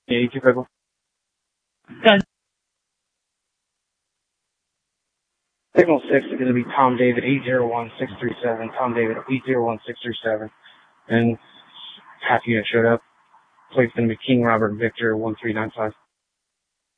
Yeah, you too, Pickle. Done. Signal 6 is going to be Tom David 801637. Tom David 801637. And half unit showed up. Plate's going to be King Robert Victor 1395.